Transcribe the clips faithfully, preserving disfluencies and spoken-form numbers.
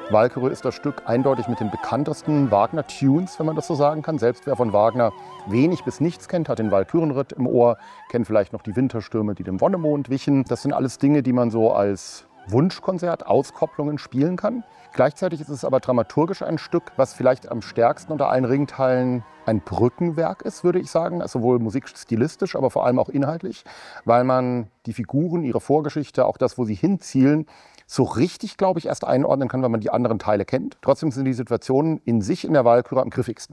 Walküre ist das Stück eindeutig mit den bekanntesten Wagner-Tunes, wenn man das so sagen kann. Selbst wer von Wagner wenig bis nichts kennt, hat den Walkürenritt im Ohr, kennt vielleicht noch die Winterstürme, die dem Wonnemond wichen. Das sind alles Dinge, die man so als Wunschkonzert, Auskopplungen spielen kann. Gleichzeitig ist es aber dramaturgisch ein Stück, was vielleicht am stärksten unter allen Ringteilen ein Brückenwerk ist, würde ich sagen. Also sowohl musikstilistisch, aber vor allem auch inhaltlich, weil man die Figuren, ihre Vorgeschichte, auch das, wo sie hinzielen, so richtig, glaube ich, erst einordnen kann, wenn man die anderen Teile kennt. Trotzdem sind die Situationen in sich in der Walküre am griffigsten.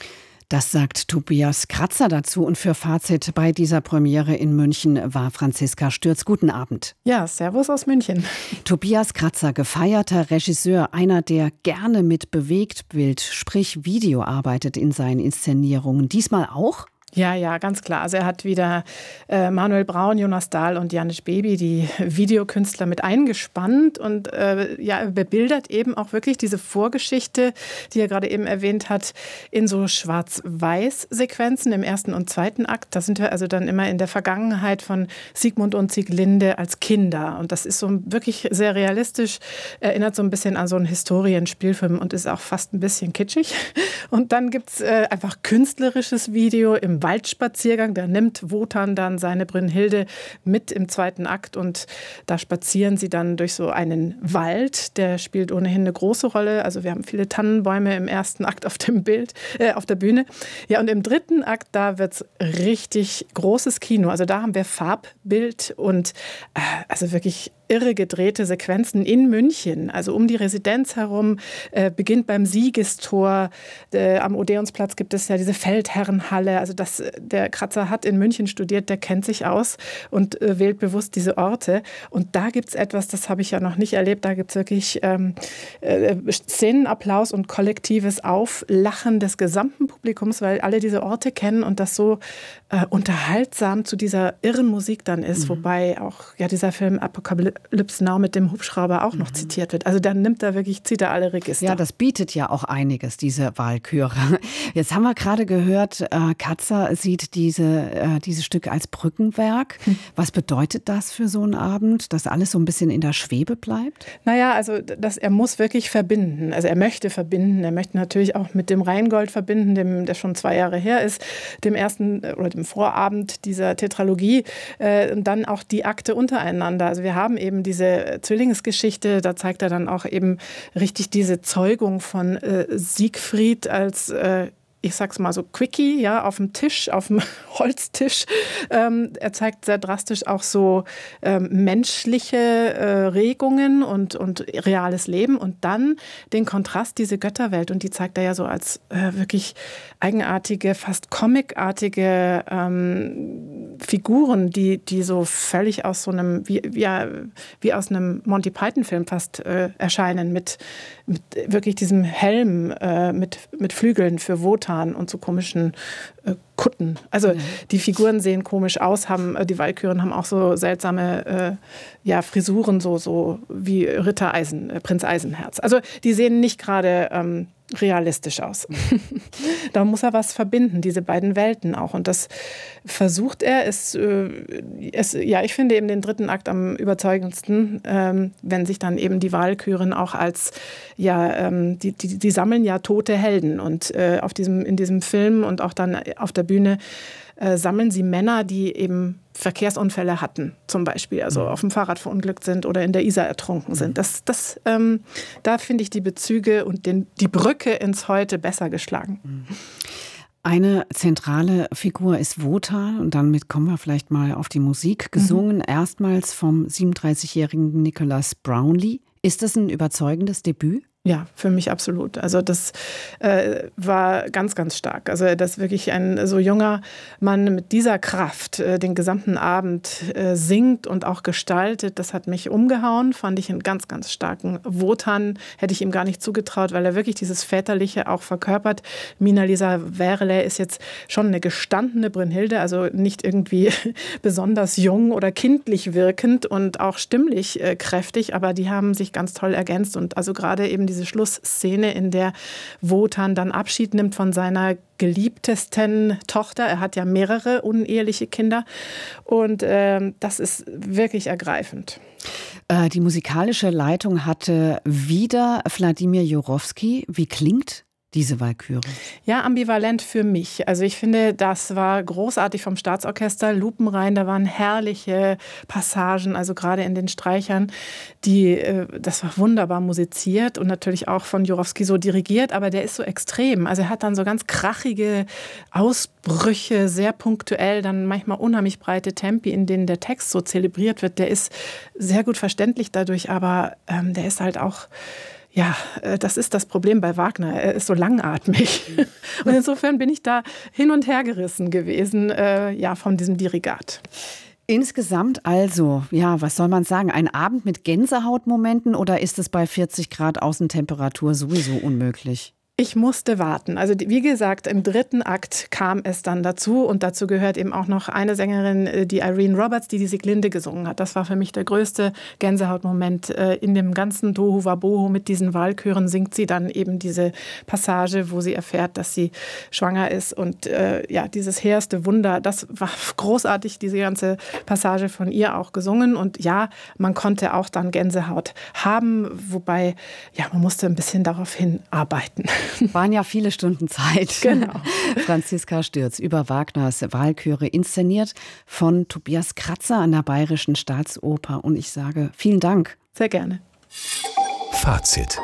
Das sagt Tobias Kratzer dazu. Und für Fazit bei dieser Premiere in München war Franziska Stürz. Guten Abend. Ja, servus aus München. Tobias Kratzer, gefeierter Regisseur, einer, der gerne mit Bewegtbild, sprich Video arbeitet in seinen Inszenierungen. Diesmal auch? Ja, ja, ganz klar. Also er hat wieder äh, Manuel Braun, Jonas Dahl und Janis Baby, die Videokünstler, mit eingespannt und äh, ja, bebildert eben auch wirklich diese Vorgeschichte, die er gerade eben erwähnt hat, in so Schwarz-Weiß-Sequenzen im ersten und zweiten Akt. Da sind wir also dann immer in der Vergangenheit von Siegmund und Sieglinde als Kinder. Und das ist so wirklich sehr realistisch, erinnert so ein bisschen an so einen Historienspielfilm und ist auch fast ein bisschen kitschig. Und dann gibt's äh, einfach künstlerisches Video im Waldspaziergang. Da nimmt Wotan dann seine Brünnhilde mit im zweiten Akt und da spazieren sie dann durch so einen Wald. Der spielt ohnehin eine große Rolle. Also wir haben viele Tannenbäume im ersten Akt auf dem Bild, äh, auf der Bühne. Ja, und im dritten Akt, da wird's richtig großes Kino. Also da haben wir Farbbild und äh, also wirklich irre gedrehte Sequenzen in München, also um die Residenz herum, äh, beginnt beim Siegestor. Äh, am Odeonsplatz gibt es ja diese Feldherrenhalle. Also das, der Kratzer hat in München studiert, der kennt sich aus und äh, wählt bewusst diese Orte. Und da gibt es etwas, das habe ich ja noch nicht erlebt, da gibt es wirklich ähm, äh, Szenenapplaus und kollektives Auflachen des gesamten Publikums, weil alle diese Orte kennen und das so äh, unterhaltsam zu dieser irren Musik dann ist, mhm. wobei auch ja dieser Film Apokalypse Lips Now mit dem Hubschrauber auch noch mhm. zitiert wird. Also dann nimmt er wirklich, zieht er alle Register. Ja, das bietet ja auch einiges, diese Walküre. Jetzt haben wir gerade gehört, äh, Kratzer sieht diese, äh, dieses Stück als Brückenwerk. Hm. Was bedeutet das für so einen Abend, dass alles so ein bisschen in der Schwebe bleibt? Naja, also das, er muss wirklich verbinden. Also er möchte verbinden. Er möchte natürlich auch mit dem Rheingold verbinden, dem, der schon zwei Jahre her ist, dem ersten oder dem Vorabend dieser Tetralogie. Äh, und dann auch die Akte untereinander. Also wir haben eben diese Zwillingsgeschichte, da zeigt er dann auch eben richtig diese Zeugung von äh, Siegfried als äh, ich sag's mal so, Quickie, ja, auf dem Tisch, auf dem Holztisch. Ähm, er zeigt sehr drastisch auch so ähm, menschliche äh, Regungen und, und reales Leben und dann den Kontrast, diese Götterwelt. Und die zeigt er ja so als äh, wirklich eigenartige, fast comicartige ähm, Figuren, die, die so völlig aus so einem, wie, wie, wie aus einem Monty Python-Film fast äh, erscheinen, mit, mit wirklich diesem Helm, äh, mit, mit Flügeln für Wotan und so komischen äh, Kutten. Also ja. Die Figuren sehen komisch aus, haben äh, die Walküren haben auch so seltsame äh, ja, Frisuren, so, so wie Ritter Eisen, äh, Prinz Eisenherz. Also die sehen nicht gerade ähm, realistisch aus. Da muss er was verbinden, diese beiden Welten auch. Und das versucht er. Es, äh, es, ja, ich finde eben den dritten Akt am überzeugendsten, ähm, wenn sich dann eben die Walküren auch als, ja, ähm, die, die, die sammeln ja tote Helden. Und äh, auf diesem, in diesem Film und auch dann auf der Bühne äh, sammeln sie Männer, die eben Verkehrsunfälle hatten, zum Beispiel, also auf dem Fahrrad verunglückt sind oder in der Isar ertrunken sind. Das, das, ähm, da finde ich die Bezüge und den, die Brücke ins Heute besser geschlagen. Eine zentrale Figur ist Wotan und damit kommen wir vielleicht mal auf die Musik. Gesungen mhm. erstmals vom siebenunddreißigjährigen Nicholas Brownlee. Ist das ein überzeugendes Debüt? Ja, für mich absolut. Also das äh, war ganz, ganz stark. Also dass wirklich ein so junger Mann mit dieser Kraft äh, den gesamten Abend äh, singt und auch gestaltet, das hat mich umgehauen. Fand ich einen ganz, ganz starken Wotan. Hätte ich ihm gar nicht zugetraut, weil er wirklich dieses Väterliche auch verkörpert. Mina-Lisa Werle ist jetzt schon eine gestandene Brünnhilde, also nicht irgendwie besonders jung oder kindlich wirkend und auch stimmlich äh, kräftig, aber die haben sich ganz toll ergänzt und also gerade eben diese Schlussszene, in der Wotan dann Abschied nimmt von seiner geliebtesten Tochter. Er hat ja mehrere uneheliche Kinder und äh, das ist wirklich ergreifend. Äh, die musikalische Leitung hatte wieder Wladimir Jurowski. Wie klingt diese Walküre? Ja, ambivalent für mich. Also ich finde, das war großartig vom Staatsorchester, lupenrein, da waren herrliche Passagen, also gerade in den Streichern, die, das war wunderbar musiziert und natürlich auch von Jurowski so dirigiert, aber der ist so extrem. Also er hat dann so ganz krachige Ausbrüche, sehr punktuell, dann manchmal unheimlich breite Tempi, in denen der Text so zelebriert wird. Der ist sehr gut verständlich dadurch, aber ähm, der ist halt auch Ja, das ist das Problem bei Wagner. Er ist so langatmig. Und insofern bin ich da hin und her gerissen gewesen, äh, ja, von diesem Dirigat. Insgesamt also, ja, was soll man sagen, ein Abend mit Gänsehautmomenten oder ist es bei vierzig Grad Außentemperatur sowieso unmöglich? Ich musste warten. Also wie gesagt, im dritten Akt kam es dann dazu und dazu gehört eben auch noch eine Sängerin, die Irene Roberts, die die Sieglinde gesungen hat. Das war für mich der größte Gänsehautmoment. In dem ganzen Tohu Wabohu mit diesen Walküren singt sie dann eben diese Passage, wo sie erfährt, dass sie schwanger ist und äh, ja, dieses hehrste Wunder, das war großartig, diese ganze Passage von ihr auch gesungen und ja, man konnte auch dann Gänsehaut haben, wobei, ja, man musste ein bisschen darauf hinarbeiten. Waren ja viele Stunden Zeit. Genau. Franziska Stürz über Wagners Walküre, inszeniert von Tobias Kratzer an der Bayerischen Staatsoper. Und ich sage vielen Dank. Sehr gerne. Fazit.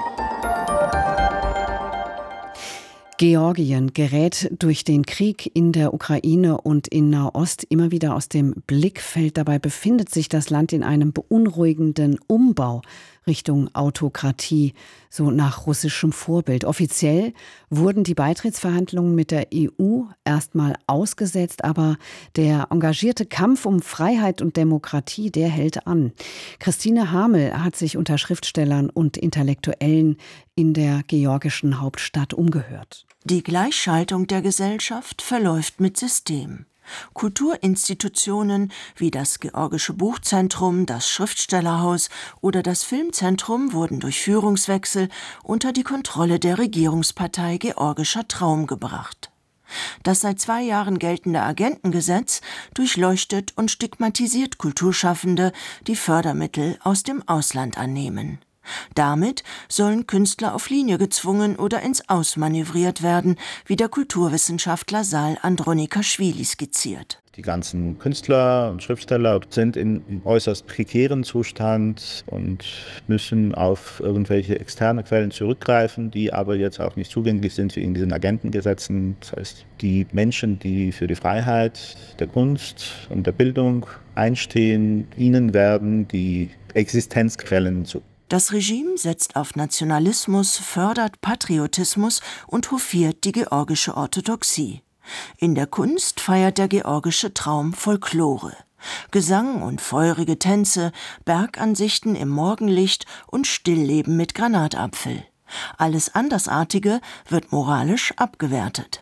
Georgien gerät durch den Krieg in der Ukraine und in Nahost immer wieder aus dem Blickfeld. Dabei befindet sich das Land in einem beunruhigenden Umbau Richtung Autokratie, so nach russischem Vorbild. Offiziell wurden die Beitrittsverhandlungen mit der E U erstmal ausgesetzt, aber der engagierte Kampf um Freiheit und Demokratie, der hält an. Christine Hamel hat sich unter Schriftstellern und Intellektuellen in der georgischen Hauptstadt umgehört. Die Gleichschaltung der Gesellschaft verläuft mit System. Kulturinstitutionen wie das Georgische Buchzentrum, das Schriftstellerhaus oder das Filmzentrum wurden durch Führungswechsel unter die Kontrolle der Regierungspartei Georgischer Traum gebracht. Das seit zwei Jahren geltende Agentengesetz durchleuchtet und stigmatisiert Kulturschaffende, die Fördermittel aus dem Ausland annehmen. Damit sollen Künstler auf Linie gezwungen oder ins Aus manövriert werden, wie der Kulturwissenschaftler Sal Andronikaschwili skizziert. Die ganzen Künstler und Schriftsteller sind in äußerst prekären Zustand und müssen auf irgendwelche externe Quellen zurückgreifen, die aber jetzt auch nicht zugänglich sind wie in diesen Agentengesetzen. Das heißt, die Menschen, die für die Freiheit der Kunst und der Bildung einstehen, ihnen werden die Existenzquellen zu. Das Regime setzt auf Nationalismus, fördert Patriotismus und hofiert die georgische Orthodoxie. In der Kunst feiert der georgische Traum Folklore. Gesang und feurige Tänze, Bergansichten im Morgenlicht und Stillleben mit Granatapfel. Alles Andersartige wird moralisch abgewertet.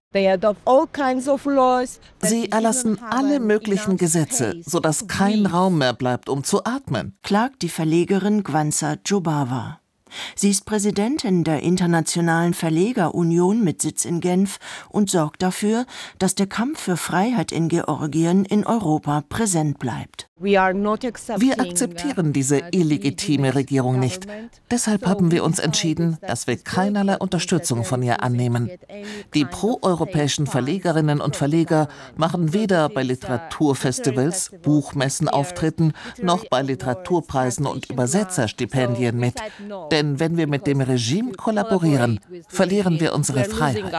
Sie erlassen alle möglichen Gesetze, sodass kein Raum mehr bleibt, um zu atmen, klagt die Verlegerin Gwanza Djobawa. Sie ist Präsidentin der Internationalen Verlegerunion mit Sitz in Genf und sorgt dafür, dass der Kampf für Freiheit in Georgien in Europa präsent bleibt. Wir akzeptieren diese illegitime Regierung nicht. Deshalb haben wir uns entschieden, dass wir keinerlei Unterstützung von ihr annehmen. Die proeuropäischen Verlegerinnen und Verleger machen weder bei Literaturfestivals, Buchmessen-Auftritten noch bei Literaturpreisen und Übersetzerstipendien mit. Denn wenn wir mit dem Regime kollaborieren, verlieren wir unsere Freiheit.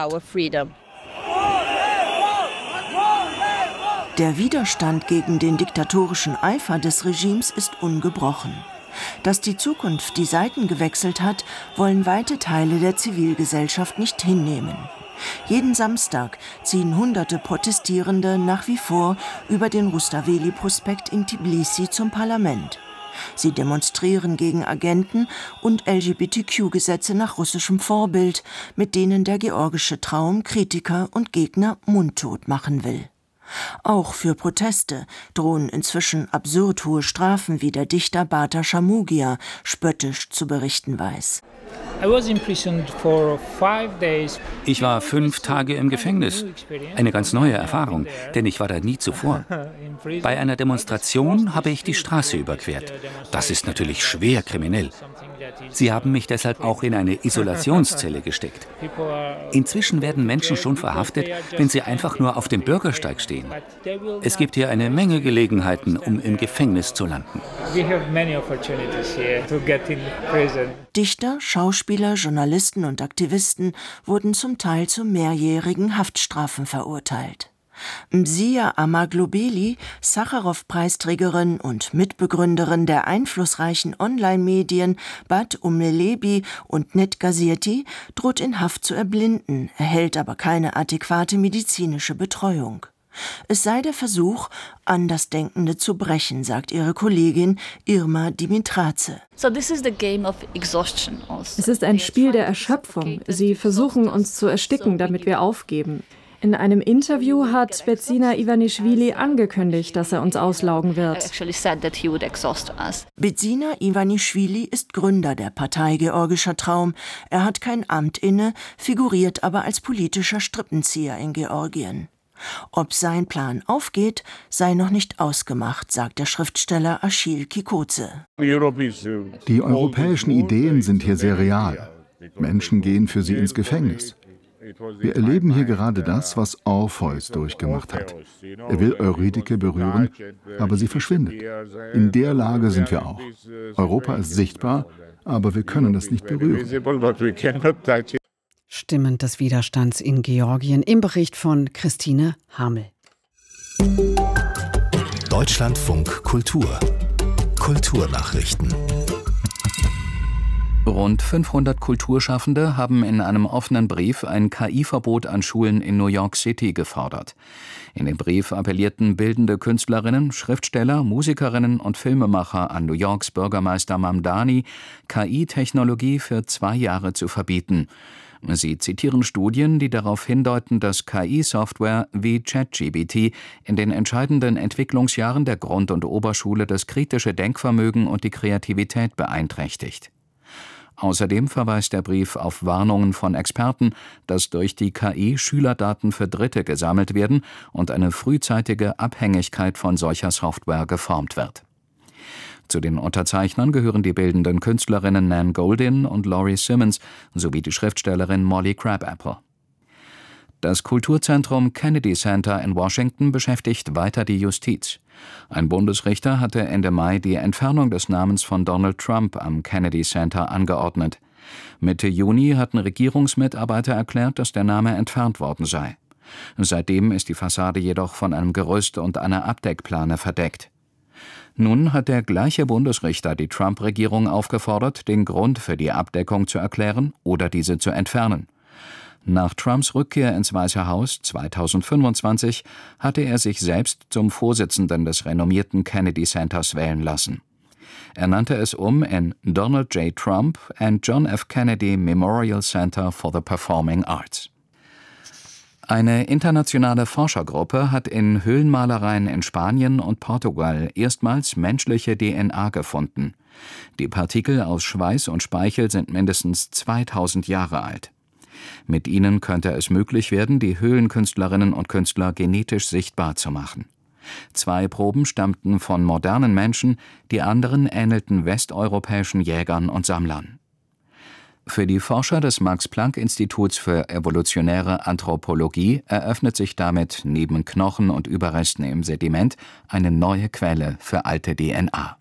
Der Widerstand gegen den diktatorischen Eifer des Regimes ist ungebrochen. Dass die Zukunft die Seiten gewechselt hat, wollen weite Teile der Zivilgesellschaft nicht hinnehmen. Jeden Samstag ziehen hunderte Protestierende nach wie vor über den Rustaveli-Prospekt in Tbilisi zum Parlament. Sie demonstrieren gegen Agenten und L G B T Q-Gesetze nach russischem Vorbild, mit denen der georgische Traum Kritiker und Gegner mundtot machen will. Auch für Proteste drohen inzwischen absurd hohe Strafen, wie der Dichter Bata Shamugia spöttisch zu berichten weiß. Ich war fünf Tage im Gefängnis. Eine ganz neue Erfahrung, denn ich war da nie zuvor. Bei einer Demonstration habe ich die Straße überquert. Das ist natürlich schwer kriminell. Sie haben mich deshalb auch in eine Isolationszelle gesteckt. Inzwischen werden Menschen schon verhaftet, wenn sie einfach nur auf dem Bürgersteig stehen. Es gibt hier eine Menge Gelegenheiten, um im Gefängnis zu landen. Dichter, Schauspieler, Journalisten und Aktivisten wurden zum Teil zu mehrjährigen Haftstrafen verurteilt. Mzia Amaglobeli, Sacharow-Preisträgerin und Mitbegründerin der einflussreichen Online-Medien Bad Umelebi und Netgazeti, droht in Haft zu erblinden, erhält aber keine adäquate medizinische Betreuung. Es sei der Versuch, Andersdenkende zu brechen, sagt ihre Kollegin Irma Dimitraze. Es ist ein Spiel der Erschöpfung. Sie versuchen, uns zu ersticken, damit wir aufgeben. In einem Interview hat Betsina Iwanischwili angekündigt, dass er uns auslaugen wird. Betsina Iwanischwili ist Gründer der Partei Georgischer Traum. Er hat kein Amt inne, figuriert aber als politischer Strippenzieher in Georgien. Ob sein Plan aufgeht, sei noch nicht ausgemacht, sagt der Schriftsteller Achille Kikoze. Die europäischen Ideen sind hier sehr real. Menschen gehen für sie ins Gefängnis. Wir erleben hier gerade das, was Orpheus durchgemacht hat. Er will Eurydike berühren, aber sie verschwindet. In der Lage sind wir auch. Europa ist sichtbar, aber wir können das nicht berühren. Stimmen des Widerstands in Georgien im Bericht von Christine Hamel. Deutschlandfunk Kultur. Kulturnachrichten. Rund fünfhundert Kulturschaffende haben in einem offenen Brief ein K I-Verbot an Schulen in New York City gefordert. In dem Brief appellierten bildende Künstlerinnen, Schriftsteller, Musikerinnen und Filmemacher an New Yorks Bürgermeister Mamdani, K I-Technologie für zwei Jahre zu verbieten. Sie zitieren Studien, die darauf hindeuten, dass K I-Software wie ChatGPT in den entscheidenden Entwicklungsjahren der Grund- und Oberschule das kritische Denkvermögen und die Kreativität beeinträchtigt. Außerdem verweist der Brief auf Warnungen von Experten, dass durch die K I Schülerdaten für Dritte gesammelt werden und eine frühzeitige Abhängigkeit von solcher Software geformt wird. Zu den Unterzeichnern gehören die bildenden Künstlerinnen Nan Goldin und Laurie Simmons sowie die Schriftstellerin Molly Crabapple. Das Kulturzentrum Kennedy Center in Washington beschäftigt weiter die Justiz. Ein Bundesrichter hatte Ende Mai die Entfernung des Namens von Donald Trump am Kennedy Center angeordnet. Mitte Juni hatten Regierungsmitarbeiter erklärt, dass der Name entfernt worden sei. Seitdem ist die Fassade jedoch von einem Gerüst und einer Abdeckplane verdeckt. Nun hat der gleiche Bundesrichter die Trump-Regierung aufgefordert, den Grund für die Abdeckung zu erklären oder diese zu entfernen. Nach Trumps Rückkehr ins Weiße Haus zweitausendfünfundzwanzig hatte er sich selbst zum Vorsitzenden des renommierten Kennedy Centers wählen lassen. Er nannte es um in Donald J. Trump and John F. Kennedy Memorial Center for the Performing Arts. Eine internationale Forschergruppe hat in Höhlenmalereien in Spanien und Portugal erstmals menschliche D N A gefunden. Die Partikel aus Schweiß und Speichel sind mindestens zweitausend Jahre alt. Mit ihnen könnte es möglich werden, die Höhlenkünstlerinnen und Künstler genetisch sichtbar zu machen. Zwei Proben stammten von modernen Menschen, die anderen ähnelten westeuropäischen Jägern und Sammlern. Für die Forscher des Max-Planck-Instituts für evolutionäre Anthropologie eröffnet sich damit neben Knochen und Überresten im Sediment eine neue Quelle für alte D N A.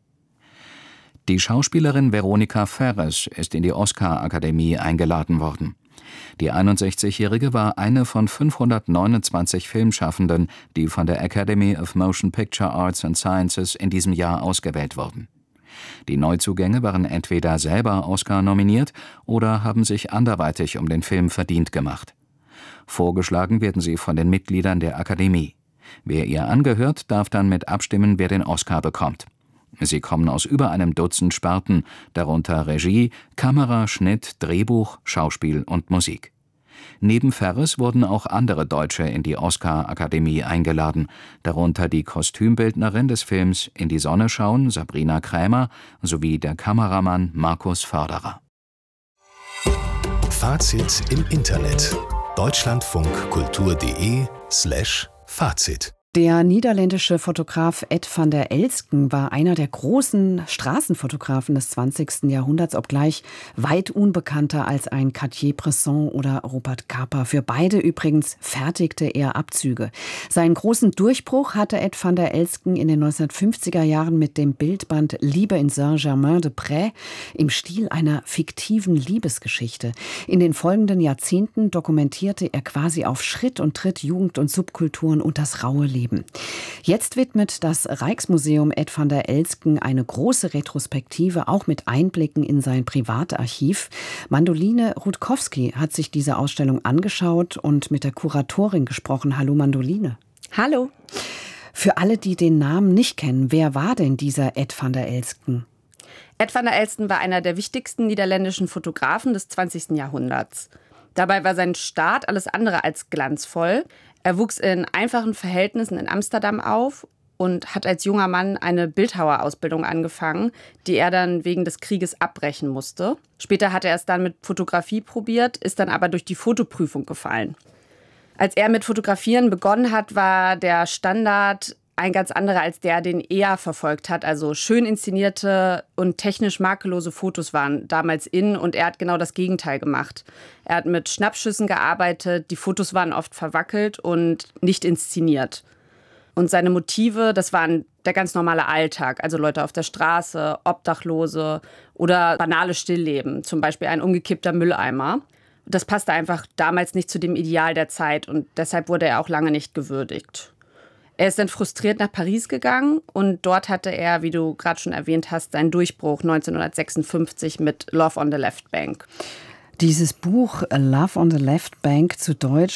Die Schauspielerin Veronica Ferres ist in die Oscar-Akademie eingeladen worden. Die einundsechzigjährige war eine von fünfhundertneunundzwanzig Filmschaffenden, die von der Academy of Motion Picture Arts and Sciences in diesem Jahr ausgewählt wurden. Die Neuzugänge waren entweder selber Oscar nominiert oder haben sich anderweitig um den Film verdient gemacht. Vorgeschlagen werden sie von den Mitgliedern der Akademie. Wer ihr angehört, darf dann mit abstimmen, wer den Oscar bekommt. Sie kommen aus über einem Dutzend Sparten, darunter Regie, Kamera, Schnitt, Drehbuch, Schauspiel und Musik. Neben Ferres wurden auch andere Deutsche in die Oscar-Akademie eingeladen, darunter die Kostümbildnerin des Films In die Sonne schauen, Sabrina Krämer, sowie der Kameramann Markus Förderer. Fazit im Internet. deutschlandfunkkultur.de slash Fazit. Der niederländische Fotograf Ed van der Elsken war einer der großen Straßenfotografen des zwanzigsten Jahrhunderts, obgleich weit unbekannter als ein Cartier-Bresson oder Robert Capa. Für beide übrigens fertigte er Abzüge. Seinen großen Durchbruch hatte Ed van der Elsken in den neunzehnhundertfünfziger Jahren mit dem Bildband Liebe in Saint-Germain-des-Prés im Stil einer fiktiven Liebesgeschichte. In den folgenden Jahrzehnten dokumentierte er quasi auf Schritt und Tritt Jugend- und Subkulturen und das raue Leben. Jetzt widmet das Rijksmuseum Ed van der Elsken eine große Retrospektive, auch mit Einblicken in sein Privatarchiv. Mandoline Rutkowski hat sich diese Ausstellung angeschaut und mit der Kuratorin gesprochen. Hallo Mandoline. Hallo. Für alle, die den Namen nicht kennen, wer war denn dieser Ed van der Elsken? Ed van der Elsken war einer der wichtigsten niederländischen Fotografen des zwanzigsten Jahrhunderts. Dabei war sein Start alles andere als glanzvoll. Er wuchs in einfachen Verhältnissen in Amsterdam auf und hat als junger Mann eine Bildhauerausbildung angefangen, die er dann wegen des Krieges abbrechen musste. Später hat er es dann mit Fotografie probiert, ist dann aber durch die Fotoprüfung gefallen. Als er mit Fotografieren begonnen hat, war der Standard ein ganz anderer als der, den er verfolgt hat. Also schön inszenierte und technisch makellose Fotos waren damals in und er hat genau das Gegenteil gemacht. Er hat mit Schnappschüssen gearbeitet, die Fotos waren oft verwackelt und nicht inszeniert. Und seine Motive, das waren der ganz normale Alltag, also Leute auf der Straße, Obdachlose oder banale Stillleben, zum Beispiel ein umgekippter Mülleimer. Das passte einfach damals nicht zu dem Ideal der Zeit und deshalb wurde er auch lange nicht gewürdigt. Er ist dann frustriert nach Paris gegangen und dort hatte er, wie du gerade schon erwähnt hast, seinen Durchbruch neunzehnhundertsechsundfünfzig mit Love on the Left Bank. Dieses Buch Love on the Left Bank, zu Deutsch